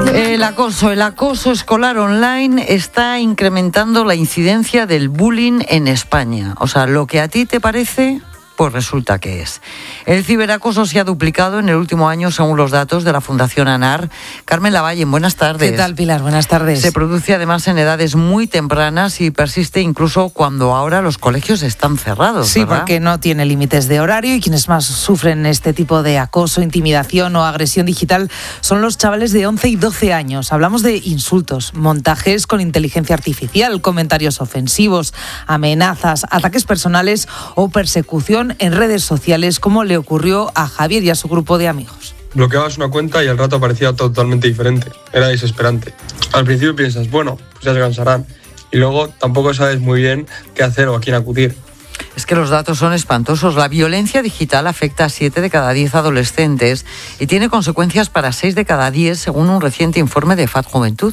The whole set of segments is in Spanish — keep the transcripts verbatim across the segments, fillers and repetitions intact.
El acoso, el acoso escolar online está incrementando la incidencia del bullying en España. O sea, lo que a ti te parece, pues resulta que es. El ciberacoso se ha duplicado en el último año según los datos de la Fundación ANAR. Carmen Lavalle, buenas tardes. ¿Qué tal, Pilar? Buenas tardes. Se produce además en edades muy tempranas y persiste incluso cuando ahora los colegios están cerrados, Sí, ¿verdad? Porque no tiene límites de horario y quienes más sufren este tipo de acoso, intimidación o agresión digital son los chavales de once y doce años. Hablamos de insultos, montajes con inteligencia artificial, comentarios ofensivos, amenazas, ataques personales o persecución en redes sociales, como le ocurrió a Javier y a su grupo de amigos. Bloqueabas una cuenta y al rato aparecía totalmente diferente. Era desesperante. Al principio piensas, bueno, pues ya se cansarán. Y luego tampoco sabes muy bien qué hacer o a quién acudir. Es que los datos son espantosos. La violencia digital afecta a siete de cada diez adolescentes y tiene consecuencias para seis de cada diez, según un reciente informe de F A D Juventud.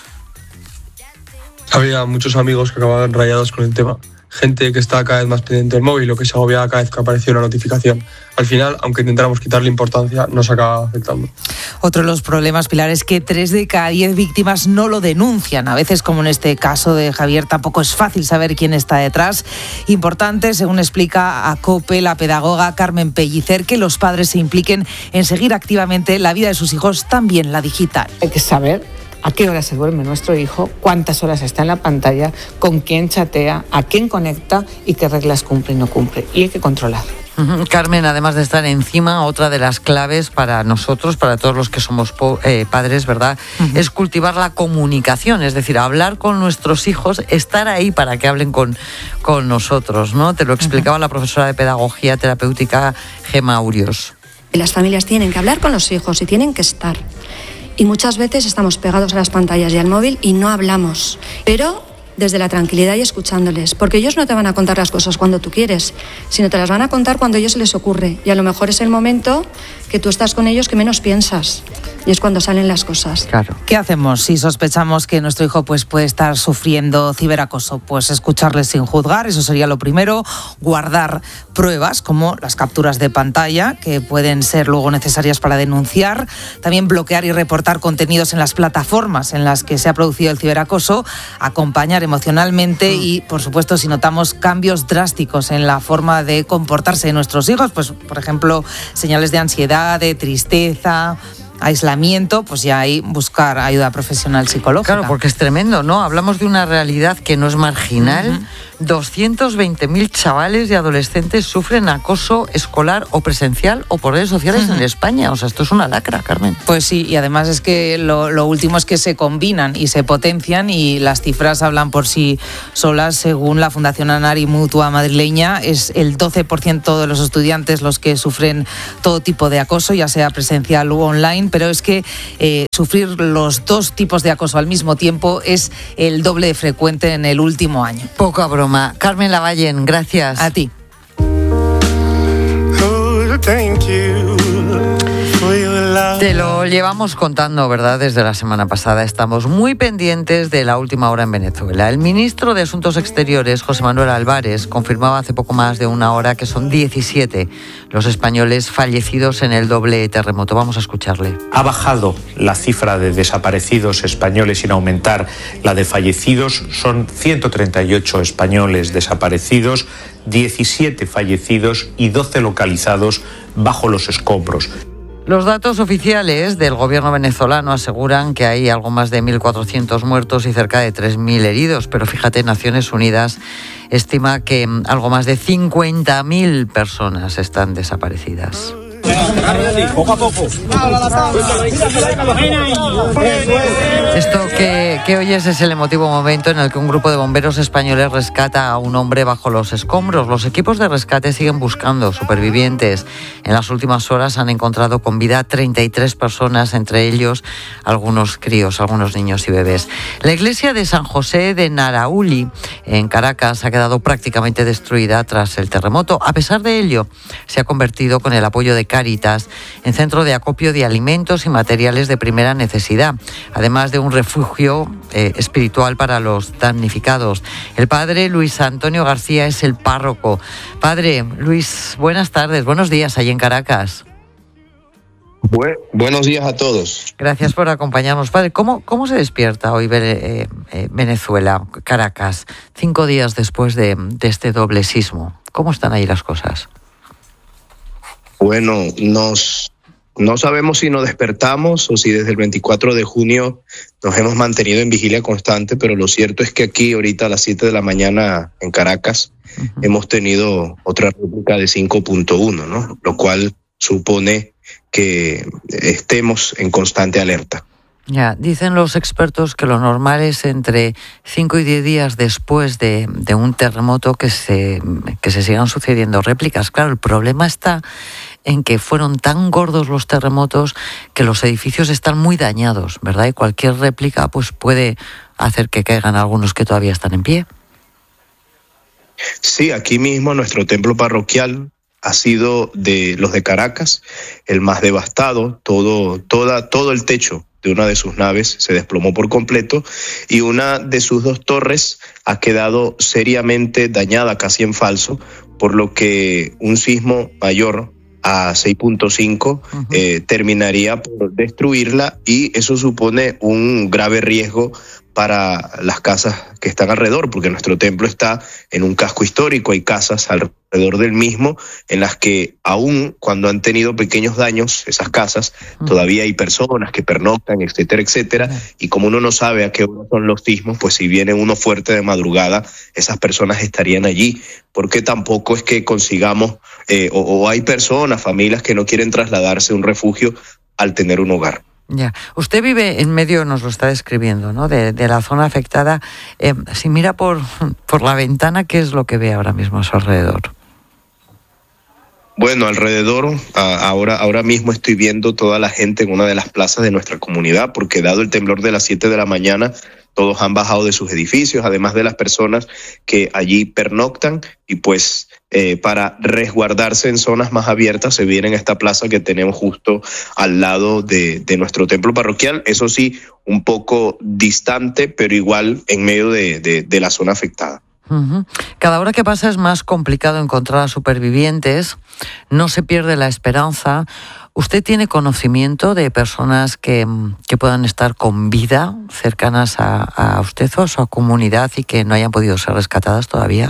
Había muchos amigos que acababan rayados con el tema. Gente que estaba cada vez más pendiente del móvil o que se agobiaba cada vez que aparecía una notificación. Al final, aunque intentáramos quitarle importancia, nos acaba afectando. Otro de los problemas, Pilar, es que tres de cada diez víctimas no lo denuncian. A veces, como en este caso de Javier, tampoco es fácil saber quién está detrás. Importante, según explica a COPE la pedagoga Carmen Pellicer, que los padres se impliquen en seguir activamente la vida de sus hijos, también la digital. Hay que saber a qué hora se duerme nuestro hijo, cuántas horas está en la pantalla, con quién chatea, a quién conecta y qué reglas cumple y no cumple. Y hay que controlar. Uh-huh. Carmen, además de estar encima, otra de las claves para nosotros, para todos los que somos po- eh, padres, ¿verdad? Uh-huh. Es cultivar la comunicación, es decir, hablar con nuestros hijos, estar ahí para que hablen con, con nosotros, ¿no? Te lo explicaba uh-huh. la profesora de Pedagogía Terapéutica, Gemma Urios. Las familias tienen que hablar con los hijos y tienen que estar. Y muchas veces estamos pegados a las pantallas y al móvil y no hablamos, pero desde la tranquilidad y escuchándoles, porque ellos no te van a contar las cosas cuando tú quieres, sino te las van a contar cuando a ellos se les ocurre, y a lo mejor es el momento que tú estás con ellos que menos piensas, y es cuando salen las cosas. Claro. ¿Qué hacemos si sospechamos que nuestro hijo pues, puede estar sufriendo ciberacoso? Pues escucharles sin juzgar, eso sería lo primero. Guardar pruebas como las capturas de pantalla, que pueden ser luego necesarias para denunciar. También bloquear y reportar contenidos en las plataformas en las que se ha producido el ciberacoso. Acompañar emocionalmente y, por supuesto, si notamos cambios drásticos en la forma de comportarse de nuestros hijos, pues, por ejemplo, señales de ansiedad, de tristeza, aislamiento, pues ya ahí buscar ayuda profesional psicológica. Claro, porque es tremendo, ¿no? Hablamos de una realidad que no es marginal. Uh-huh. doscientos veinte mil chavales y adolescentes sufren acoso escolar o presencial o por redes sociales uh-huh. en España. O sea, esto es una lacra, Carmen. Pues sí, y además es que lo, lo último es que se combinan y se potencian y las cifras hablan por sí solas. Según la Fundación ANAR y Mutua madrileña, es el doce por ciento de los estudiantes los que sufren todo tipo de acoso, ya sea presencial u online, pero es que eh, sufrir los dos tipos de acoso al mismo tiempo es el doble de frecuente en el último año. Poca broma. Carmen Lavalle, gracias. A ti. Oh, thank you. Te lo llevamos contando, ¿verdad? Desde la semana pasada estamos muy pendientes de la última hora en Venezuela. El ministro de Asuntos Exteriores, José Manuel Álvarez, confirmaba hace poco más de una hora que son diecisiete los españoles fallecidos en el doble terremoto. Vamos a escucharle. Ha bajado la cifra de desaparecidos españoles sin aumentar la de fallecidos. Son ciento treinta y ocho españoles desaparecidos, diecisiete fallecidos y doce localizados bajo los escombros. Los datos oficiales del gobierno venezolano aseguran que hay algo más de mil cuatrocientos muertos y cerca de tres mil heridos, pero fíjate, Naciones Unidas estima que algo más de cincuenta mil personas están desaparecidas. Poco a poco. Esto que, que oyes es el emotivo momento en el que un grupo de bomberos españoles rescata a un hombre bajo los escombros. Los equipos de rescate siguen buscando supervivientes. En las últimas horas han encontrado con vida treinta y tres personas, entre ellos algunos críos, algunos niños y bebés. La iglesia de San José de Narauli, en Caracas, ha quedado prácticamente destruida tras el terremoto. A pesar de ello, se ha convertido, con el apoyo de Cáritas, en centro de acopio de alimentos y materiales de primera necesidad, además de un refugio eh, espiritual para los damnificados. El padre Luis Antonio García es el párroco. Padre Luis, buenas tardes, buenos días allí en Caracas. Bu- buenos días a todos. Gracias por acompañarnos, padre. ¿Cómo, cómo se despierta hoy eh, eh, Venezuela, Caracas, cinco días después de, de este doble sismo? ¿Cómo están ahí las cosas? Bueno, nos no sabemos si nos despertamos o si desde el veinticuatro de junio nos hemos mantenido en vigilia constante, pero lo cierto es que aquí ahorita a las siete de la mañana en Caracas uh-huh. hemos tenido otra réplica de cinco punto uno, ¿no? Lo cual supone que estemos en constante alerta. Ya, dicen los expertos que lo normal es entre cinco y diez días después de, de un terremoto que se, que se sigan sucediendo réplicas. Claro, el problema está en que fueron tan gordos los terremotos que los edificios están muy dañados, ¿verdad? Y cualquier réplica pues puede hacer que caigan algunos que todavía están en pie. Sí, aquí mismo nuestro templo parroquial ha sido de los de Caracas el más devastado. Todo, toda, todo el techo de una de sus naves se desplomó por completo y una de sus dos torres ha quedado seriamente dañada, casi en falso, por lo que un sismo mayor a seis punto cinco uh-huh. eh, terminaría por destruirla, y eso supone un grave riesgo para las casas que están alrededor, porque nuestro templo está en un casco histórico, hay casas alrededor del mismo en las que aún cuando han tenido pequeños daños esas casas, uh-huh. todavía hay personas que pernoctan, etcétera, etcétera, uh-huh. y como uno no sabe a qué hora son los sismos, pues si viene uno fuerte de madrugada, esas personas estarían allí, porque tampoco es que consigamos, eh, o, o hay personas, familias que no quieren trasladarse a un refugio al tener un hogar. Ya, usted vive en medio, nos lo está describiendo, ¿no?, de, de la zona afectada. Eh, si mira por, por la ventana, ¿qué es lo que ve ahora mismo a su alrededor? Bueno, alrededor, a, ahora, ahora mismo estoy viendo toda la gente en una de las plazas de nuestra comunidad, porque dado el temblor de las siete de la mañana, todos han bajado de sus edificios, además de las personas que allí pernoctan, y pues eh, para resguardarse en zonas más abiertas se vienen a esta plaza que tenemos justo al lado de, de nuestro templo parroquial, eso sí, un poco distante, pero igual en medio de, de, de la zona afectada. Uh-huh. Cada hora que pasa es más complicado encontrar a supervivientes, no se pierde la esperanza. ¿Usted tiene conocimiento de personas que, que puedan estar con vida cercanas a, a usted o a su comunidad y que no hayan podido ser rescatadas todavía?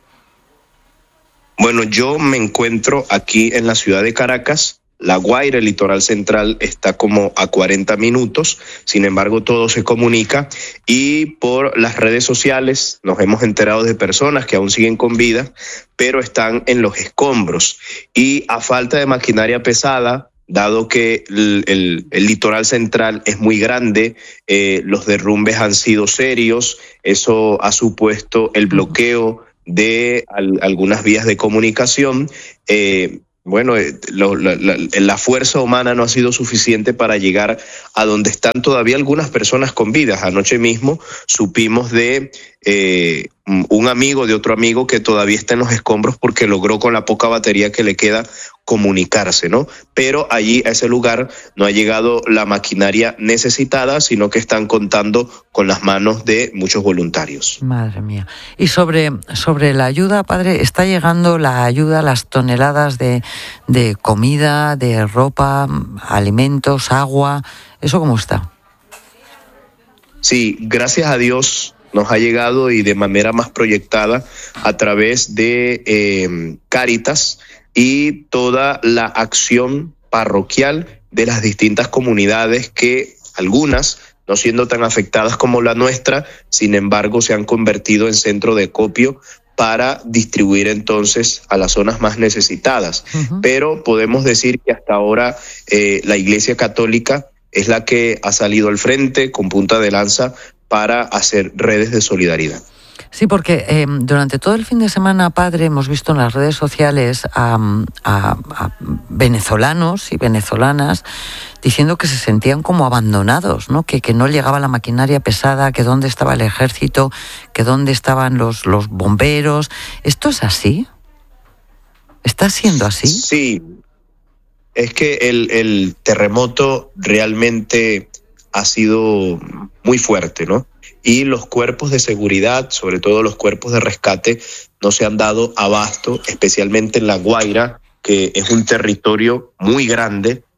Bueno, yo me encuentro aquí en la ciudad de Caracas. La Guaira, el litoral central, está como a cuarenta minutos, sin embargo todo se comunica, y por las redes sociales nos hemos enterado de personas que aún siguen con vida, pero están en los escombros, y a falta de maquinaria pesada, dado que el, el, el litoral central es muy grande, eh, los derrumbes han sido serios, eso ha supuesto el bloqueo de al, algunas vías de comunicación. eh, Bueno, lo, la, la, la fuerza humana no ha sido suficiente para llegar a donde están todavía algunas personas con vida. Anoche mismo supimos de eh, un amigo de otro amigo que todavía está en los escombros porque logró con la poca batería que le queda comunicarse, ¿no? Pero allí a ese lugar no ha llegado la maquinaria necesitada, sino que están contando con las manos de muchos voluntarios. Madre mía. Y sobre, sobre la ayuda, padre, ¿está llegando la ayuda, las toneladas de, de comida, de ropa, alimentos, agua? ¿Eso cómo está? Sí, gracias a Dios nos ha llegado, y de manera más proyectada a través de eh, Cáritas y toda la acción parroquial de las distintas comunidades, que algunas, no siendo tan afectadas como la nuestra, sin embargo se han convertido en centro de acopio para distribuir entonces a las zonas más necesitadas. Uh-huh. Pero podemos decir que hasta ahora eh, la Iglesia Católica es la que ha salido al frente con punta de lanza para hacer redes de solidaridad. Sí, porque eh, durante todo el fin de semana, padre, hemos visto en las redes sociales a, a, a venezolanos y venezolanas diciendo que se sentían como abandonados, ¿no? Que, que no llegaba la maquinaria pesada, que dónde estaba el ejército, que dónde estaban los, los bomberos. ¿Esto es así? ¿Está siendo así? Sí, es que el, el terremoto realmente ha sido muy fuerte, ¿no? Y los cuerpos de seguridad, sobre todo los cuerpos de rescate, no se han dado abasto, especialmente en La Guaira, que es un territorio muy grande,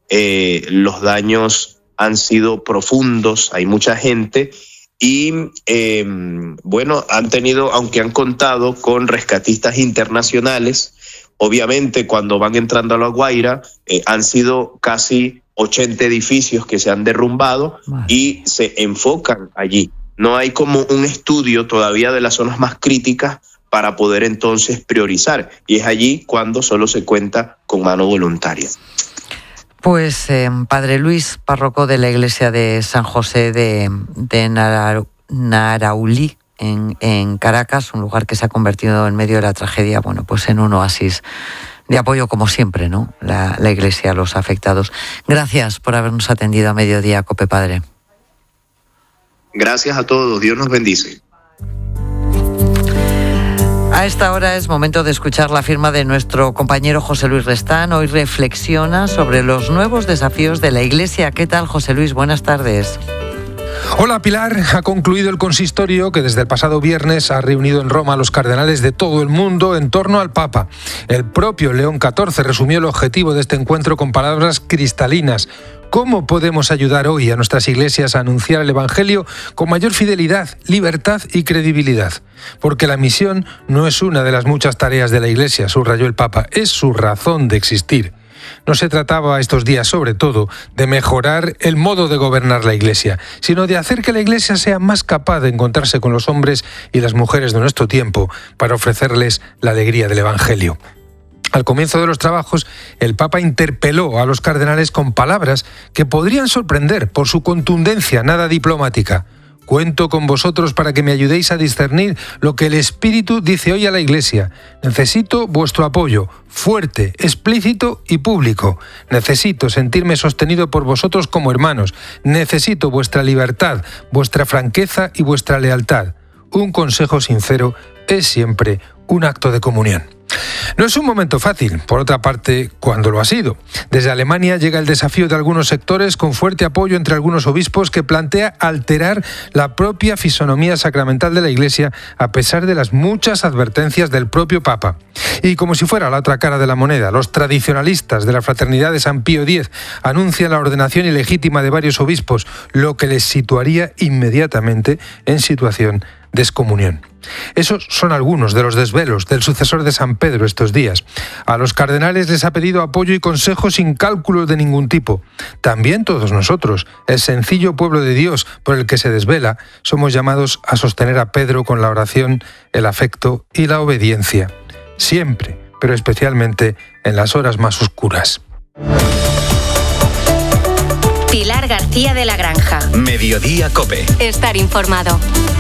eh, los daños han sido profundos, hay mucha gente y eh, bueno, han tenido, aunque han contado con rescatistas internacionales, obviamente cuando van entrando a La Guaira eh, han sido casi ochenta edificios que se han derrumbado y se enfocan allí. No hay como un estudio todavía de las zonas más críticas para poder entonces priorizar, y es allí cuando solo se cuenta con mano voluntaria. Pues eh, Padre Luis, párroco de la iglesia de San José de, de Nara, Naraulí, en, en Caracas, un lugar que se ha convertido en medio de la tragedia, bueno, pues en un oasis de apoyo como siempre, ¿no? La, la iglesia a los afectados. Gracias por habernos atendido a Mediodía, COPE, Padre. Gracias a todos, Dios nos bendice. A esta hora es momento de escuchar la firma de nuestro compañero José Luis Restán. Hoy reflexiona sobre los nuevos desafíos de la Iglesia. ¿Qué tal, José Luis? Buenas tardes. Hola, Pilar. Ha concluido el consistorio que desde el pasado viernes ha reunido en Roma a los cardenales de todo el mundo en torno al Papa. El propio León catorce resumió el objetivo de este encuentro con palabras cristalinas. ¿Cómo podemos ayudar hoy a nuestras iglesias a anunciar el Evangelio con mayor fidelidad, libertad y credibilidad? Porque la misión no es una de las muchas tareas de la Iglesia, subrayó el Papa, es su razón de existir. No se trataba estos días, sobre todo, de mejorar el modo de gobernar la Iglesia, sino de hacer que la Iglesia sea más capaz de encontrarse con los hombres y las mujeres de nuestro tiempo para ofrecerles la alegría del Evangelio. Al comienzo de los trabajos, el Papa interpeló a los cardenales con palabras que podrían sorprender por su contundencia nada diplomática. Cuento con vosotros para que me ayudéis a discernir lo que el Espíritu dice hoy a la Iglesia. Necesito vuestro apoyo, fuerte, explícito y público. Necesito sentirme sostenido por vosotros como hermanos. Necesito vuestra libertad, vuestra franqueza y vuestra lealtad. Un consejo sincero es siempre un acto de comunión. No es un momento fácil, por otra parte, cuando lo ha sido. Desde Alemania llega el desafío de algunos sectores con fuerte apoyo entre algunos obispos que plantea alterar la propia fisonomía sacramental de la Iglesia a pesar de las muchas advertencias del propio Papa. Y como si fuera la otra cara de la moneda, los tradicionalistas de la Fraternidad de San Pío X anuncian la ordenación ilegítima de varios obispos, lo que les situaría inmediatamente en situación de excomunión. Esos son algunos de los desvelos del sucesor de San Pedro estos días. A los cardenales les ha pedido apoyo y consejo sin cálculos de ningún tipo. También todos nosotros, el sencillo pueblo de Dios por el que se desvela, somos llamados a sostener a Pedro con la oración, el afecto y la obediencia. Siempre, pero especialmente en las horas más oscuras. Pilar García de la Granja. Mediodía COPE. Estar informado.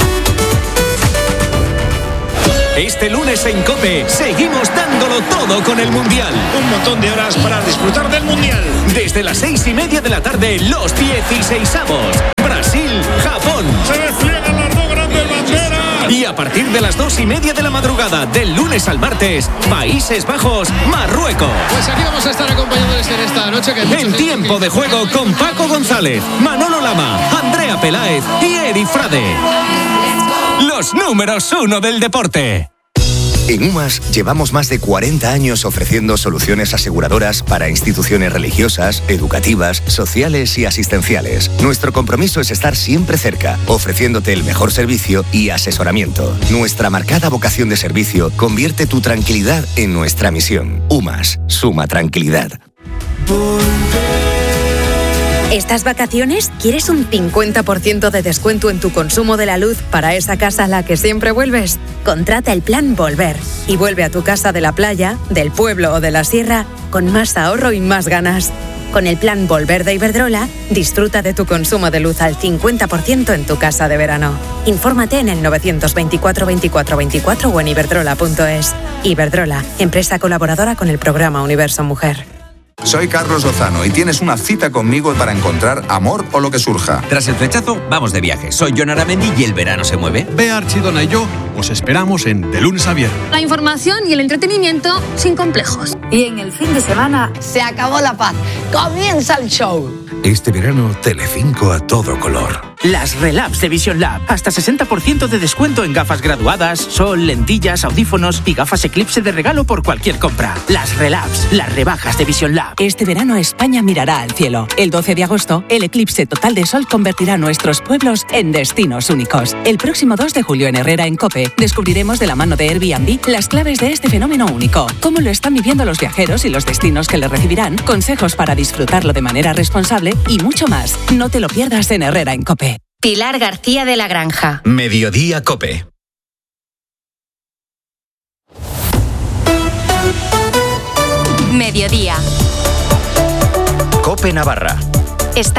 Este lunes en COPE seguimos dándolo todo con el Mundial. Un montón de horas para disfrutar del Mundial. Desde las seis y media de la tarde, los dieciseisavos. Brasil, Japón. Se despliegan las dos grandes banderas. Y a partir de las dos y media de la madrugada, del lunes al martes, Países Bajos, Marruecos. Pues aquí vamos a estar acompañándoles en esta noche. Que en tiempo de juego con Paco González, Manolo Lama, Andrea Peláez y Eri Frade. Los números uno del deporte. En UMAS llevamos más de cuarenta años ofreciendo soluciones aseguradoras para instituciones religiosas, educativas, sociales y asistenciales. Nuestro compromiso es estar siempre cerca, ofreciéndote el mejor servicio y asesoramiento. Nuestra marcada vocación de servicio convierte tu tranquilidad en nuestra misión. UMAS, suma tranquilidad. ¿Estas vacaciones quieres un cincuenta por ciento de descuento en tu consumo de la luz para esa casa a la que siempre vuelves? Contrata el plan Volver y vuelve a tu casa de la playa, del pueblo o de la sierra con más ahorro y más ganas. Con el plan Volver de Iberdrola, disfruta de tu consumo de luz al cincuenta por ciento en tu casa de verano. Infórmate en el novecientos veinticuatro veinticuatro veinticuatro o en iberdrola punto es. Iberdrola, empresa colaboradora con el programa Universo Mujer. Soy Carlos Lozano y tienes una cita conmigo para encontrar amor o lo que surja. Tras el flechazo, vamos de viaje. Soy Jon Aramendi y el verano se mueve. Bea Archidona y yo os esperamos en De Lunes a Viernes. La información y el entretenimiento sin complejos. Y en el fin de semana se acabó la paz. Comienza el show. Este verano, Telecinco a todo color. Las Relabs de Vision Lab. Hasta sesenta por ciento de descuento en gafas graduadas, sol, lentillas, audífonos y gafas Eclipse de regalo por cualquier compra. Las Relabs, las rebajas de Vision Lab. Este verano España mirará al cielo. El doce de agosto, el eclipse total de sol convertirá nuestros pueblos en destinos únicos. El próximo dos de julio en Herrera, en COPE, descubriremos de la mano de Airbnb las claves de este fenómeno único. Cómo lo están viviendo los viajeros y los destinos que le recibirán, consejos para disfrutarlo de manera responsable y mucho más. No te lo pierdas en Herrera, en COPE. Pilar García de la Granja. Mediodía COPE. Mediodía. COPE Navarra.